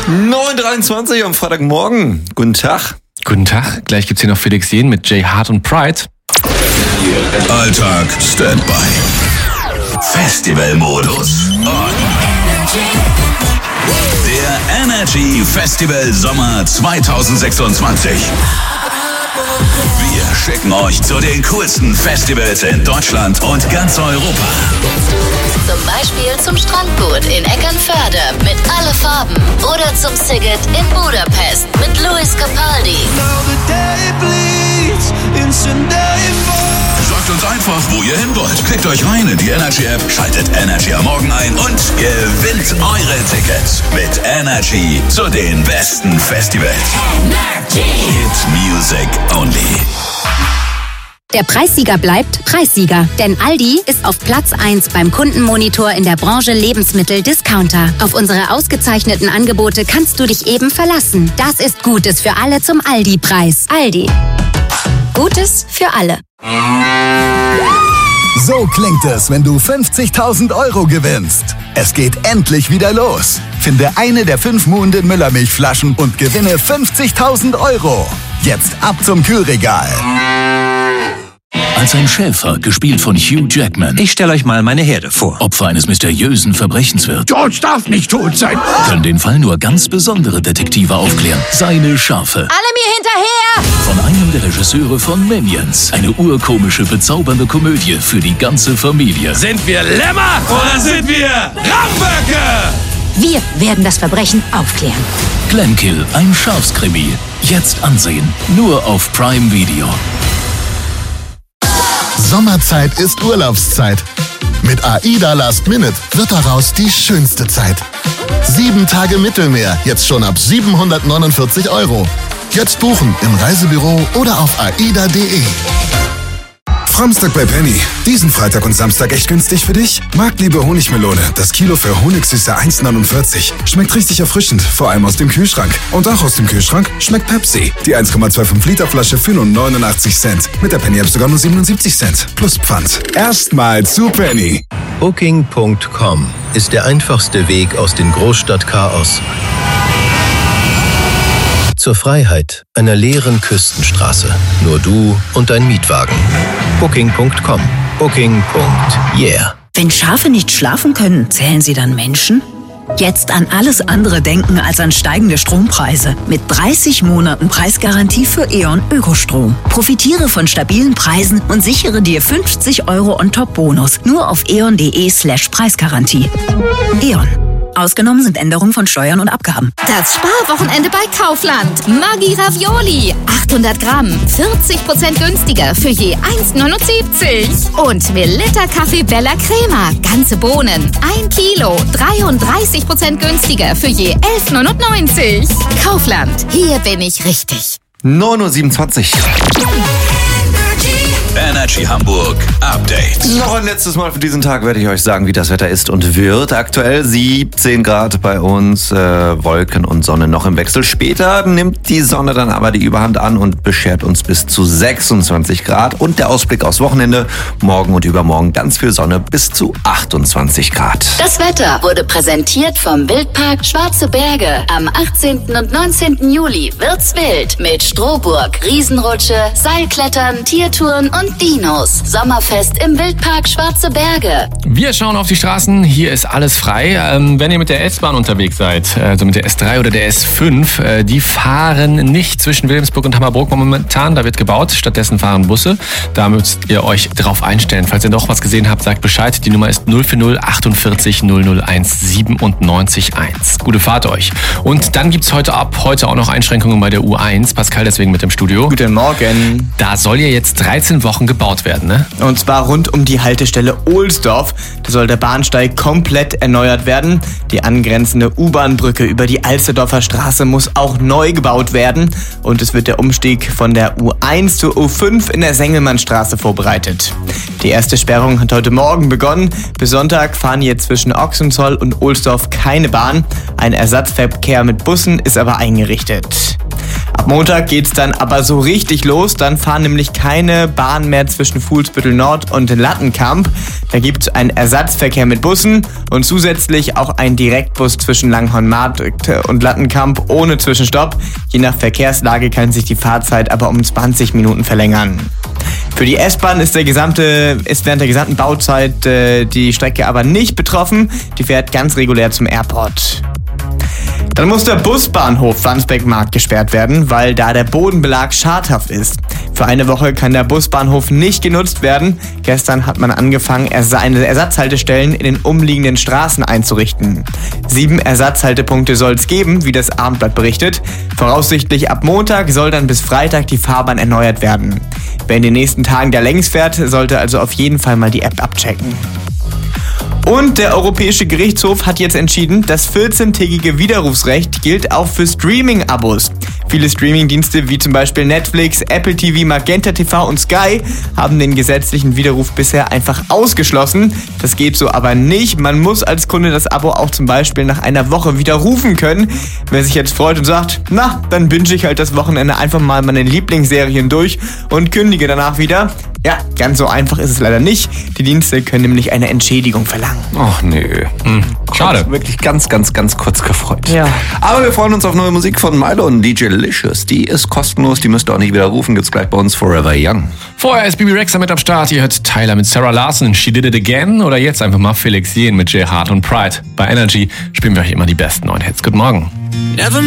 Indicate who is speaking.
Speaker 1: 9:23 am Freitagmorgen. Guten Tag.
Speaker 2: Guten Tag. Gleich gibt's hier noch Felix Jähn mit Jay Hart und Pride.
Speaker 3: Alltag Standby. Festivalmodus. Der Energy Festival Sommer 2026. Wir schicken euch zu den coolsten Festivals in Deutschland und ganz Europa.
Speaker 4: Zum Beispiel zum Strandboot in Eckernförde mit Alle Farben oder zum Siget in Budapest mit Luis Capaldi.
Speaker 3: Sagt uns einfach, wo ihr hin wollt. Klickt euch rein in die Energy App, schaltet Energy am Morgen ein und gewinnt eure Tickets mit Energy zu den besten Festivals. Energy. Hit Music Only.
Speaker 5: Der Preissieger bleibt Preissieger, denn Aldi ist auf Platz 1 beim Kundenmonitor in der Branche Lebensmittel-Discounter. Auf unsere ausgezeichneten Angebote kannst du dich eben verlassen. Das ist Gutes für alle zum Aldi-Preis. Aldi. Gutes für alle.
Speaker 6: So klingt es, wenn du 50.000 € gewinnst. Es geht endlich wieder los. Finde eine der 5 Muhnden Müllermilchflaschen und gewinne 50.000 €. Jetzt ab zum Kühlregal.
Speaker 3: Als ein Schäfer, gespielt von Hugh Jackman,
Speaker 7: Ich stelle euch mal meine Herde vor.
Speaker 3: Opfer eines mysteriösen Verbrechens wird,
Speaker 8: George darf nicht tot sein.
Speaker 3: können den Fall nur ganz besondere Detektive aufklären. Seine Schafe.
Speaker 5: Alle mir hinterher!
Speaker 3: Von einem der Regisseure von Minions. Eine urkomische, bezaubernde Komödie für die ganze Familie.
Speaker 8: Sind wir Lämmer oder sind wir Rauchböcke?
Speaker 5: Wir werden das Verbrechen aufklären.
Speaker 3: Glenkill, ein Schafskrimi. Jetzt ansehen. Nur auf Prime Video.
Speaker 6: Sommerzeit ist Urlaubszeit. Mit AIDA Last Minute wird daraus die schönste Zeit. 7 Tage Mittelmeer, jetzt schon ab 749 €. Jetzt buchen im Reisebüro oder auf aida.de.
Speaker 9: Framstag bei Penny. Diesen Freitag und Samstag echt günstig für dich? Marktliebe Honigmelone. Das Kilo für Honigsüße 1,49. Schmeckt richtig erfrischend, vor allem aus dem Kühlschrank. Und auch aus dem Kühlschrank schmeckt Pepsi. Die 1,25 Liter Flasche für nur 89 Cent. Mit der Penny App sogar nur 77 Cent. Plus Pfand. Erstmal zu Penny.
Speaker 10: Booking.com ist der einfachste Weg aus dem Großstadtchaos zur Freiheit einer leeren Küstenstraße. Nur du und dein Mietwagen. Booking.com. Booking.yeah.
Speaker 11: Wenn Schafe nicht schlafen können, zählen sie dann Menschen? Jetzt an alles andere denken als an steigende Strompreise. Mit 30 Monaten Preisgarantie für E.ON Ökostrom. Profitiere von stabilen Preisen und sichere dir 50 € on-top-Bonus. Nur auf eon.de/Preisgarantie. E.ON. Ausgenommen sind Änderungen von Steuern und Abgaben.
Speaker 12: Das Sparwochenende bei Kaufland. Maggi Ravioli. 800 Gramm. 40% günstiger für je 1,79. Und Melitta Kaffee Bella Crema. Ganze Bohnen. 1 Kilo. 33% günstiger für je 11,99. Kaufland. Hier bin ich richtig.
Speaker 1: 9:27 Uhr.
Speaker 3: Energy Hamburg Update.
Speaker 1: Noch ein letztes Mal für diesen Tag werde ich euch sagen, wie das Wetter ist und wird. Aktuell 17 Grad bei uns, Wolken und Sonne noch im Wechsel. Später nimmt die Sonne dann aber die Überhand an und beschert uns bis zu 26 Grad. Und der Ausblick aufs Wochenende, morgen und übermorgen ganz viel Sonne bis zu 28 Grad.
Speaker 4: Das Wetter wurde präsentiert vom Wildpark Schwarze Berge. Am 18. und 19. Juli wird's wild mit Strohburg, Riesenrutsche, Seilklettern, Tiertouren und Dinos. Sommerfest im Wildpark Schwarze Berge.
Speaker 2: Wir schauen auf die Straßen. Hier ist alles frei. Wenn ihr mit der S-Bahn unterwegs seid, also mit der S3 oder der S5, die fahren nicht zwischen Wilhelmsburg und Hammerbrook momentan. Da wird gebaut. Stattdessen fahren Busse. Da müsst ihr euch drauf einstellen. Falls ihr noch was gesehen habt, sagt Bescheid. Die Nummer ist 040 48 001 97 1. Gute Fahrt euch. Und dann gibt's heute auch noch Einschränkungen bei der U1. Pascal deswegen mit dem Studio.
Speaker 7: Guten Morgen.
Speaker 2: Da soll ja jetzt 13 Wochen gebaut werden, ne?
Speaker 7: Und zwar rund um die Haltestelle Ohlsdorf. Da soll der Bahnsteig komplett erneuert werden. Die angrenzende U-Bahn-Brücke über die Alsterdorfer Straße muss auch neu gebaut werden. Und es wird der Umstieg von der U1 zur U5 in der Sengelmannstraße vorbereitet. Die erste Sperrung hat heute Morgen begonnen. Bis Sonntag fahren jetzt zwischen Ochsenzoll und Ohlsdorf keine Bahn. Ein Ersatzverkehr mit Bussen ist aber eingerichtet. Ab Montag geht's dann aber so richtig los. Dann fahren nämlich keine Bahnen mehr zwischen Fuhlsbüttel Nord und Lattenkamp. Da gibt's einen Ersatzverkehr mit Bussen und zusätzlich auch einen Direktbus zwischen Langhornmarkt und Lattenkamp ohne Zwischenstopp. Je nach Verkehrslage kann sich die Fahrzeit aber um 20 Minuten verlängern. Für die S-Bahn ist während der gesamten Bauzeit die Strecke aber nicht betroffen. Die fährt ganz regulär zum Airport. Dann muss der Busbahnhof Wandsbek-Markt gesperrt werden, weil da der Bodenbelag schadhaft ist. Für eine Woche kann der Busbahnhof nicht genutzt werden. Gestern hat man angefangen, Ersatzhaltestellen in den umliegenden Straßen einzurichten. 7 Ersatzhaltepunkte soll es geben, wie das Abendblatt berichtet. Voraussichtlich ab Montag soll dann bis Freitag die Fahrbahn erneuert werden. Wer in den nächsten Tagen da längs fährt, sollte also auf jeden Fall mal die App abchecken. Und der Europäische Gerichtshof hat jetzt entschieden, das 14-tägige Widerrufsrecht gilt auch für Streaming-Abos. Viele Streaming-Dienste wie zum Beispiel Netflix, Apple TV, Magenta TV und Sky haben den gesetzlichen Widerruf bisher einfach ausgeschlossen. Das geht so aber nicht. Man muss als Kunde das Abo auch zum Beispiel nach einer Woche widerrufen können. Wer sich jetzt freut und sagt, na, dann binge ich halt das Wochenende einfach mal meine Lieblingsserien durch und kündige danach wieder. Ja, ganz so einfach ist es leider nicht. Die Dienste können nämlich eine Entschädigung verlangen.
Speaker 1: Ach nö.
Speaker 2: Schade.
Speaker 1: Wirklich ganz kurz gefreut.
Speaker 7: Ja.
Speaker 1: Aber wir freuen uns auf neue Musik von Milo und DJ Licious. Die ist kostenlos, die müsst ihr auch nicht widerrufen. Gibt's gleich bei uns Forever Young.
Speaker 2: Vorher ist Bibi Rexha mit am Start. Ihr hört Tyler mit Sarah Larson, She Did It Again. Oder jetzt einfach mal Felix Jähn mit J Hart und Pride. Bei Energy spielen wir euch immer die besten neuen Hits. Guten Morgen.